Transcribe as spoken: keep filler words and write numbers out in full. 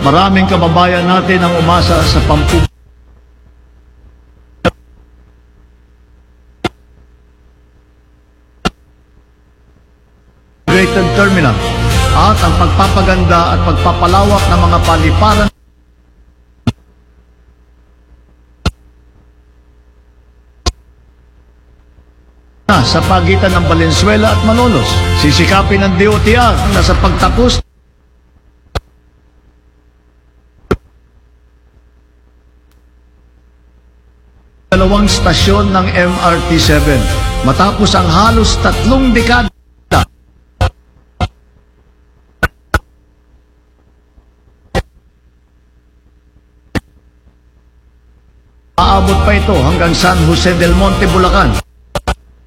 Maraming kababayan natin ang umasa sa pampu integrated terminal at ang pagpapaganda at pagpapalawak ng mga paliparan na sa pagitan ng Valenzuela at Malolos. Sisikapin ng D O T R na sa pagtapos dalawang stasyon ng M R T seven matapos ang halos tatlong dekada. Aabot pa ito hanggang San Jose del Monte, Bulacan.